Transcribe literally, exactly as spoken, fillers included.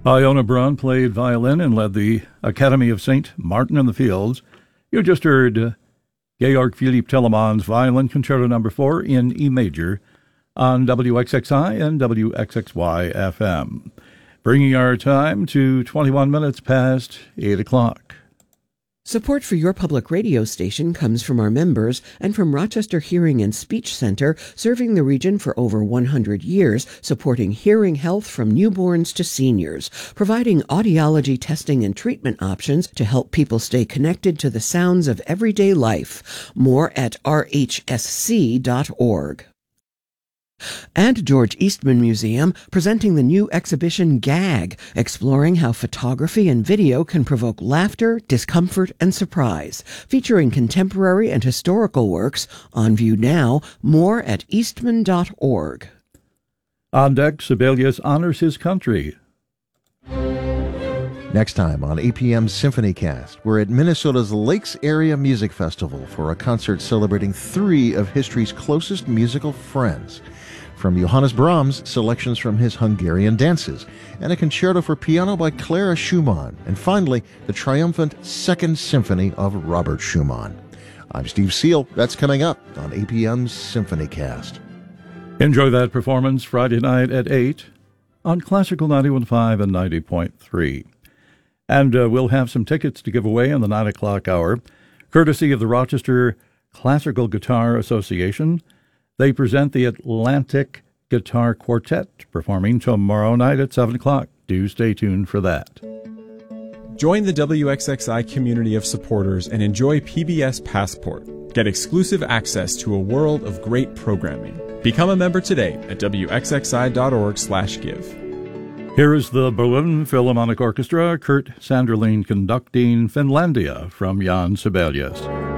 Iona Braun played violin and led the Academy of Saint Martin in the Fields. You just heard Georg Philipp Telemann's Violin Concerto Number four in E major on W X X I and W X X Y F M, bringing our time to twenty-one minutes past eight o'clock. Support for your public radio station comes from our members and from Rochester Hearing and Speech Center, serving the region for over one hundred years, supporting hearing health from newborns to seniors, providing audiology testing and treatment options to help people stay connected to the sounds of everyday life. More at R H S C dot org. And George Eastman Museum presenting the new exhibition Gag, exploring how photography and video can provoke laughter, discomfort, and surprise, featuring contemporary and historical works. On view now. More at eastman dot org. On deck, Sibelius honors his country. Next time on A P M's Symphony Cast, we're at Minnesota's Lakes Area Music Festival for a concert celebrating three of history's closest musical friends. From Johannes Brahms, selections from his Hungarian dances, and a concerto for piano by Clara Schumann, and finally, the triumphant Second Symphony of Robert Schumann. I'm Steve Seal. That's coming up on A P M's Symphony Cast. Enjoy that performance Friday night at eight on Classical ninety-one point five and ninety point three. And uh, we'll have some tickets to give away in the nine o'clock hour, courtesy of the Rochester Classical Guitar Association. They present the Atlantic Guitar Quartet, performing tomorrow night at seven o'clock. Do stay tuned for that. Join the W X X I community of supporters and enjoy P B S Passport. Get exclusive access to a world of great programming. Become a member today at W X X I dot org slash give. Here is the Berlin Philharmonic Orchestra, Kurt Sanderling conducting Finlandia from Jan Sibelius.